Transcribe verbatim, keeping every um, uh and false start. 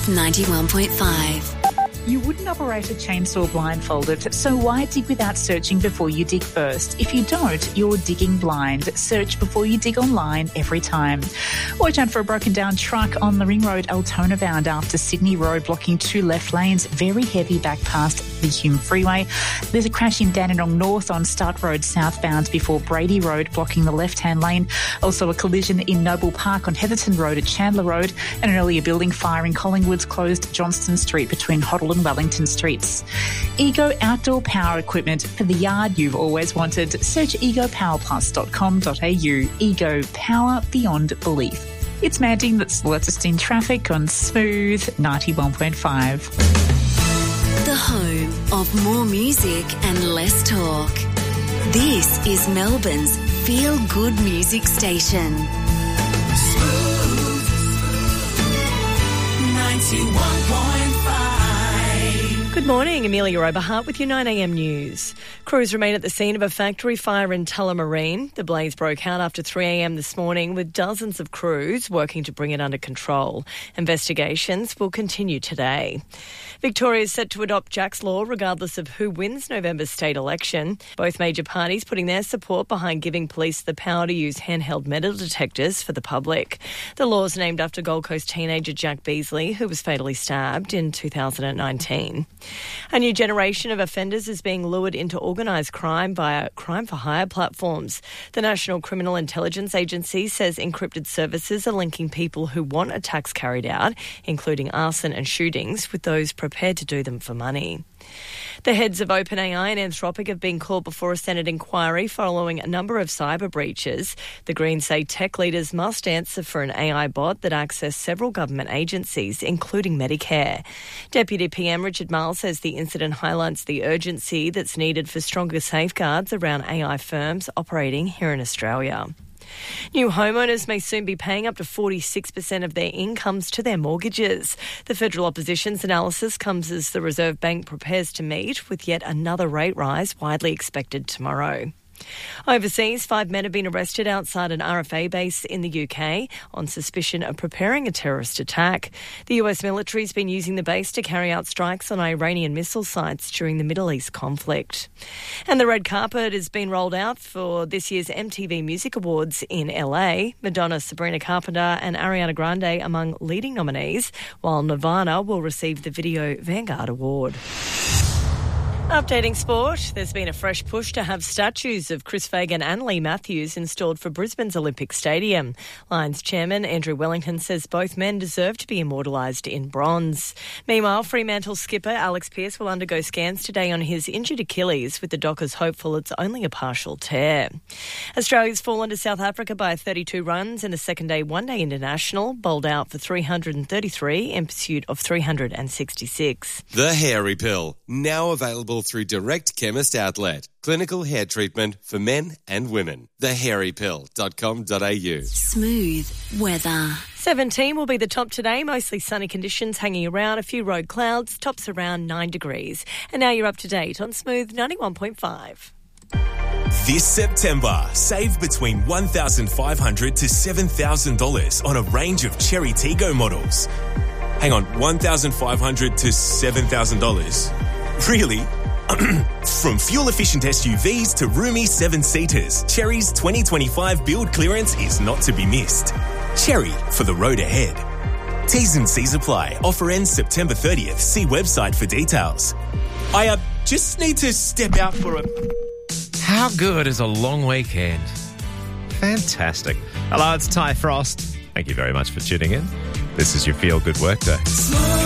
ninety-one point five. You wouldn't operate a chainsaw blindfolded, so why dig without searching before you dig first? If you don't, you're digging blind. Search before you dig online every time. Watch out for a broken down truck on the Ring Road Altona bound after Sydney Road, blocking two left lanes. Very heavy back past the Hume Freeway. There's a crash in Dandenong North on Start Road southbound before Brady Road, blocking the left-hand lane. Also a collision in Noble Park on Heatherton Road at Chandler Road, and an earlier building fire in Collingwood's closed Johnston Street between Hoddle and Wellington Streets. Ego outdoor power equipment for the yard you've always wanted. Search ego power plus dot com dot a u. Ego, power beyond belief. It's Mandy, that's latest in traffic on Smooth ninety-one point five. The home of more music and less talk. This is Melbourne's feel-good music station. Smooth ninety-one point five. Good morning, Amelia Oberhart with your nine a m news. Crews remain at the scene of a factory fire in Tullamarine. The blaze broke out after three a m this morning with dozens of crews working to bring it under control. Investigations will continue today. Victoria is set to adopt Jack's Law regardless of who wins November's state election. Both major parties putting their support behind giving police the power to use handheld metal detectors for the public. The law is named after Gold Coast teenager Jack Beasley, who was fatally stabbed in two thousand nineteen. A new generation of offenders is being lured into organised crime via crime-for-hire platforms. The National Criminal Intelligence Agency says encrypted services are linking people who want attacks carried out, including arson and shootings, with those prepared to do them for money. The heads of OpenAI and Anthropic have been called before a Senate inquiry following a number of cyber breaches. The Greens say tech leaders must answer for an A I bot that accessed several government agencies, including Medicare. Deputy P M Richard Marles says the incident highlights the urgency that's needed for stronger safeguards around A I firms operating here in Australia. New homeowners may soon be paying up to forty-six percent of their incomes to their mortgages. The federal opposition's analysis comes as the Reserve Bank prepares to meet with yet another rate rise widely expected tomorrow. Overseas, five men have been arrested outside an R F A base in the U K on suspicion of preparing a terrorist attack. The U S military has been using the base to carry out strikes on Iranian missile sites during the Middle East conflict. And the red carpet has been rolled out for this year's M T V Music Awards in L A. Madonna, Sabrina Carpenter and Ariana Grande among leading nominees, while Nirvana will receive the Video Vanguard Award. Updating sport, there's been a fresh push to have statues of Chris Fagan and Lee Matthews installed for Brisbane's Olympic Stadium. Lions chairman Andrew Wellington says both men deserve to be immortalised in bronze. Meanwhile, Fremantle skipper Alex Pearce will undergo scans today on his injured Achilles, with the Dockers hopeful it's only a partial tear. Australia's fallen to South Africa by thirty-two runs in the second day one-day international, bowled out for three hundred thirty-three in pursuit of three hundred sixty-six. The Hairy Pill, now available through Direct Chemist Outlet. Clinical hair treatment for men and women. the hairy pill dot com dot a u. Smooth weather. seventeen will be the top today, mostly sunny conditions hanging around, a few road clouds, tops around nine degrees. And now you're up to date on Smooth ninety-one point five. This September, save between one thousand five hundred dollars to seven thousand dollars on a range of Cherry Tiggo models. Hang on, one thousand five hundred dollars to seven thousand dollars? Really? From fuel-efficient S U Vs to roomy seven-seaters, Cherry's twenty twenty-five build clearance is not to be missed. Cherry, for the road ahead. T's and C's apply. Offer ends September thirtieth. See website for details. I uh, just need to step out for a... How good is a long weekend? Fantastic. Hello, it's Ty Frost. Thank you very much for tuning in. This is your Feel Good Workday.